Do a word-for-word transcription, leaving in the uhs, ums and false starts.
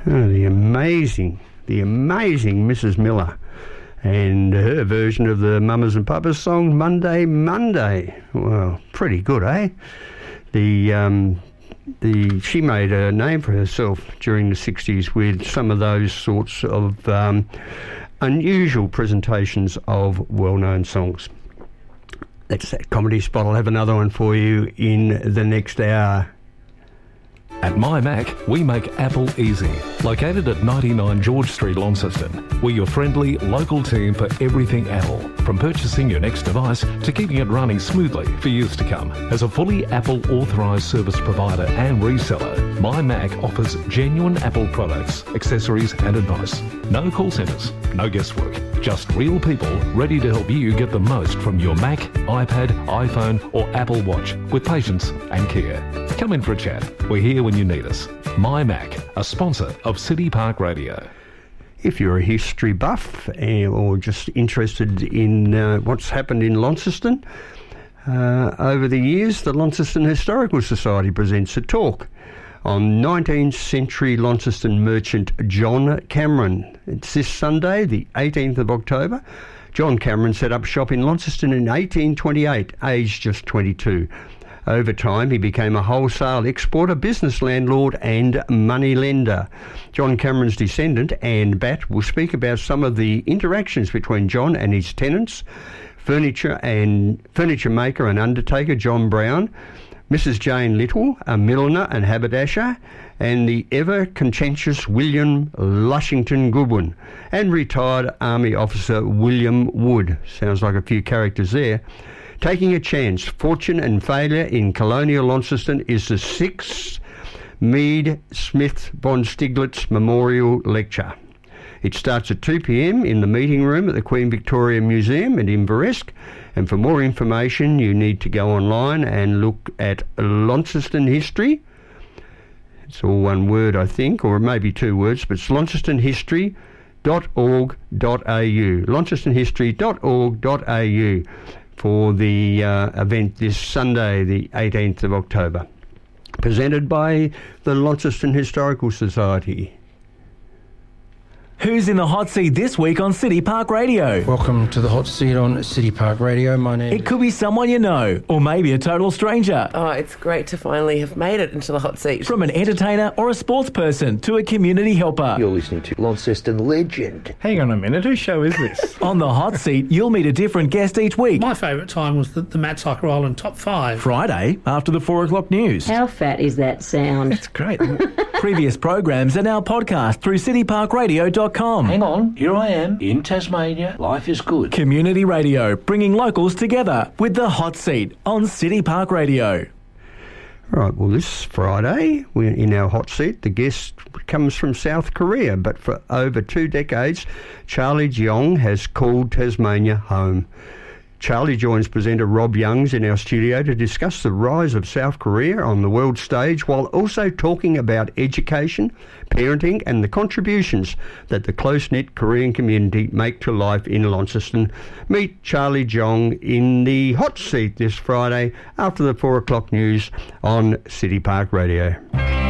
Oh, the amazing, the amazing Missus Miller and her version of the Mamas and Papas song, Monday, Monday. Well, pretty good, eh? The, um, the she made a name for herself during the sixties with some of those sorts of um, unusual presentations of well-known songs. That's that comedy spot. I'll have another one for you in the next hour. At My Mac, we make Apple easy. Located at ninety-nine George Street, Launceston, we're your friendly, local team for everything Apple. From purchasing your next device to keeping it running smoothly for years to come. As a fully Apple authorised service provider and reseller, My Mac offers genuine Apple products, accessories and advice. No call centres, no guesswork. Just real people ready to help you get the most from your Mac, iPad, iPhone or Apple Watch with patience and care. Come in for a chat. We're here when you need us. My Mac, a sponsor of City Park Radio. If you're a history buff uh, or just interested in uh, what's happened in Launceston, uh, over the years, the Launceston Historical Society presents a talk on nineteenth century Launceston merchant John Cameron. It's this Sunday, the eighteenth of October. John Cameron set up shop in Launceston in eighteen twenty-eight, aged just twenty-two. Over time, he became a wholesale exporter, business landlord and money lender. John Cameron's descendant, Anne Batt, will speak about some of the interactions between John and his tenants, furniture and furniture maker and undertaker John Brown, Missus Jane Little, a milliner and haberdasher, and the ever-contentious William Lushington Goodwin, and retired Army officer William Wood. Sounds like a few characters there. Taking a Chance, Fortune and Failure in Colonial Launceston is the sixth Mead Smith von Stiglitz Memorial Lecture. It starts at two p.m. in the meeting room at the Queen Victoria Museum at Inveresk. And for more information, you need to go online and look at Launceston History. It's all one word, I think, or maybe two words, but it's launceston history dot org dot a u. launceston history dot org dot a u for the uh, event this Sunday, the eighteenth of October. Presented by the Launceston Historical Society. Who's in the hot seat this week on City Park Radio? Welcome to the hot seat on City Park Radio. My name It could be someone you know, or maybe a total stranger. Oh, it's great to finally have made it into the hot seat. From an entertainer or a sports person to a community helper. You're listening to Launceston Legend. Hang on a minute, whose show is this? On the hot seat, you'll meet a different guest each week. My favourite time was the, the Matt Cycle Island Top five. Friday, after the four o'clock news. How fat is that sound? It's great. Previous programs are now podcast through city park radio dot com. Hang on, here I am, in Tasmania. Life is good. Community radio, bringing locals together with the hot seat on City Park Radio. Right, well, this Friday, we're in our hot seat. The guest comes from South Korea, but for over two decades, Charlie Jeong has called Tasmania home. Charlie joins presenter Rob Youngs in our studio to discuss the rise of South Korea on the world stage, while also talking about education, parenting and the contributions that the close-knit Korean community make to life in Launceston. Meet Charlie Jeong in the hot seat this Friday after the four o'clock news on City Park Radio.